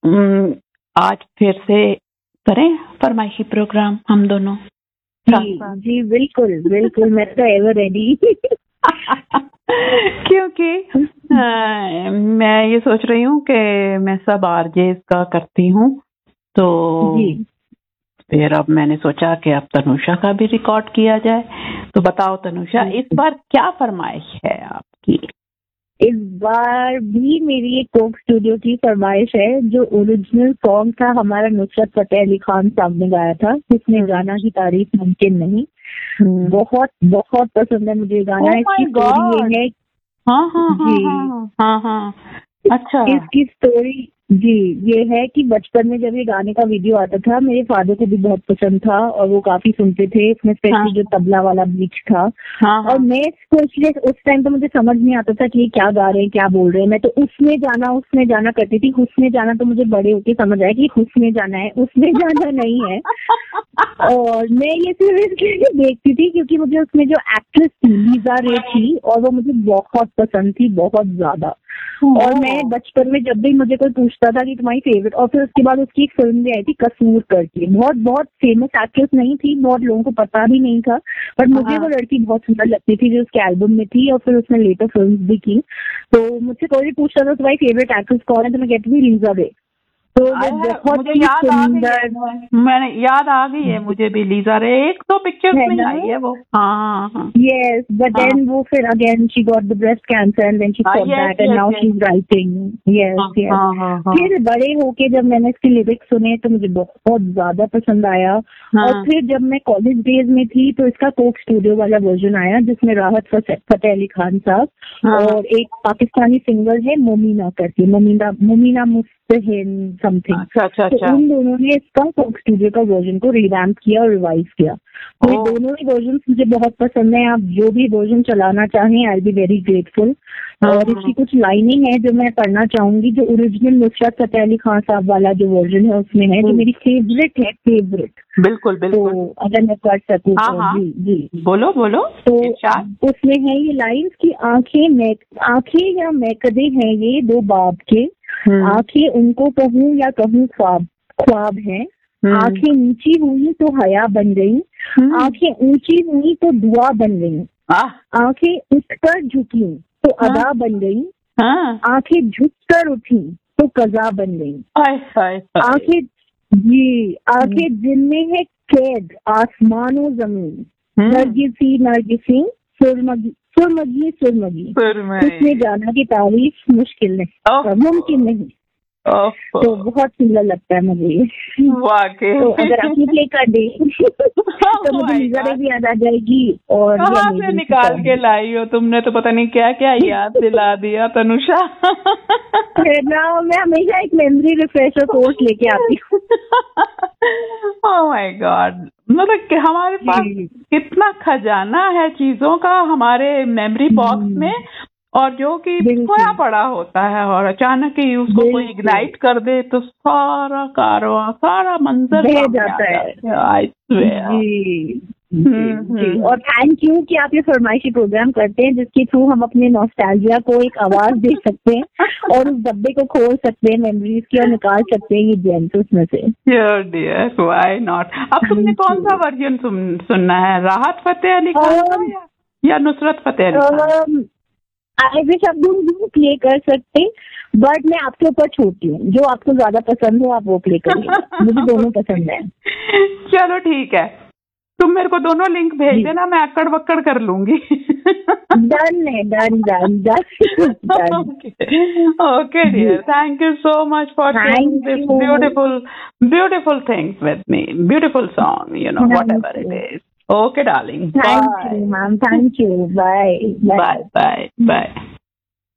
आज फिर से करें फरमाइशी प्रोग्राम हम दोनों? जी बिल्कुल बिल्कुल, मैं तो एवर रेडी। क्योंकि मैं ये सोच रही हूँ कि मैं सब आरजे का करती हूँ, तो फिर अब मैंने सोचा कि अब तनुषा का भी रिकॉर्ड किया जाए। तो बताओ तनुषा, इस बार क्या फरमाइश है आपकी? इस बार भी मेरी एक कोक स्टूडियो की फरमाइश है। जो ओरिजिनल सॉन्ग था हमारा नुसरत फतेह अली खान साहब ने गाया था, जिसमें गाना की तारीफ मुमकिन नहीं। बहुत बहुत पसंद है मुझे गाना। इसकी स्टोरी ये है। हाँ, अच्छा। इसकी स्टोरी जी ये है कि बचपन में जब ये गाने का वीडियो आता था, मेरे फादर को भी बहुत पसंद था और वो काफी सुनते थे। इसमें स्पेशली जो तबला वाला बीच था। और मैं इसलिए उस टाइम तो मुझे समझ नहीं आता था कि ये क्या गा रहे हैं, क्या बोल रहे हैं। मैं तो उसमें जाना करती थी। उसमें जाना तो मुझे बड़े होके समझ आया कि उसमें जाना है, उसमें जाना नहीं है। और मैं ये सिर्फ इसलिए देखती थी क्योंकि मुझे उसमें जो एक्ट्रेस थी लीजा रे थी, और वो मुझे बहुत पसंद थी, बहुत ज्यादा। और मैं बचपन में जब भी मुझे कोई पूछता था कि तुम्हारी फेवरेट, और फिर उसके बाद उसकी एक फिल्म भी आई थी कसूर करके। बहुत फेमस एक्ट्रेस नहीं थी, बहुत लोगों को पता भी नहीं था, बट मुझे वो लड़की बहुत सुंदर लगती थी जो उसके एल्बम में थी। और फिर उसने लेटर फिल्म भी की। तो मुझसे कोई भी पूछता था तुम्हारी फेवरेट एक्ट्रेस कौन है, तो मैं कहती थी लीजा रे। तो बहुत मुझे याद आ गई है, मैंने याद आ गई है मुझे भी लीजा रे, एक तो पिक्चर में आई है वो। हाँ यस, बट देन वो फिर again she got the breast cancer and then she got that and now she is writing. Yes. फिर बड़े होके जब मैंने इसके लिरिक्स सुने तो मुझे बहुत ज्यादा पसंद आया। और फिर जब मैं कॉलेज डेज में थी तो इसका कोक स्टूडियो वाला वर्जन आया, जिसमें राहत फतेह अली खान साहब और एक पाकिस्तानी सिंगर है मोमिना करके, मोमिना मुस्तहिन समथिंग। तो उन दोनों ने इसका कोक स्टूडियो का वर्जन को रिवैम्प किया और रिवाइज किया। तो ये दोनों ही वर्जन मुझे बहुत पसंद है। आप जो भी वर्जन चलाना चाहें, आई बी वेरी ग्रेटफुल। और इसकी कुछ लाइनिंग है जो मैं पढ़ना चाहूंगी, जो ओरिजिनल नुसरत फतेह अली खान साहब वाला जो वर्जन है उसमें है, जो मेरी फेवरेट है, फेवरेट। बिल्कुल बिल्कुल। तो अगर मैं पढ़ सकूँ तो जी बोलो। तो उसमें है ये लाइन्स की आंखें या मैकदे हैं ये दो बाब के, आंखें उनको कहूँ या कहूँ ख्वाब है। आंखें नीची हुई तो हया बन गई, आंखें ऊंची हुई तो दुआ बन गई, आंखें उठकर झुकी तो अदा बन गई, आंखें झुककर उठी तो कज़ा बन गई। आंखें जिनमें है कैद आसमानो जमीन, नरगिसी सुरमगी उसमें जाना की तारीफ मुश्किल नहीं, मुमकिन नहीं। तो बहुत सुंदर लगता है मुझे ये। तो अगर आपने प्ले कर दी तो मुझे लीजा रे भी याद आ जाएगी। और कहाँ से निकाल के लाई हो तुमने, तो पता नहीं क्या क्या याद दिला दिया तनुषा। मैं हमेशा एक मेमोरी रिफ्रेशर कोर्स लेके आती हूँ। ओह माय गॉड, मतलब कि हमारे पास कितना खजाना है चीजों का हमारे मेमोरी बॉक्स में, और जो कि खोया पड़ा होता है और अचानक ही उसको कोई इग्नाइट कर दे तो सारा कारवां, सारा मंजर बह जाता है। जी। और थैंक यू कि आप ये फरमाइशी प्रोग्राम करते हैं, जिसके थ्रू हम अपने नॉस्टैल्जिया को एक आवाज दे सकते हैं और उस डब्बे को खोल सकते हैं मेमोरीज की, और निकाल सकते हैं ये जेम्स उसमें से। Dear, why not. अब तुमने कौन सा वर्जन सुनना है, राहत फतेह अली खान या नुसरत फतेह अली खान? आई विश आप दोनों प्ले कर सकते, बट मैं आपके ऊपर छोड़ती हूँ। जो आपको ज्यादा पसंद हो आप वो प्ले करिए, मुझे दोनों पसंद है। चलो ठीक है, तुम मेरे को दोनों लिंक भेज देना, मैं अक्कड़ बक्कड़ कर लूंगी। डन है, done. Okay dear, thank you so much for sharing this beautiful things with me, beautiful song, whatever it is. Okay darling, thank you ma'am, thank you, bye.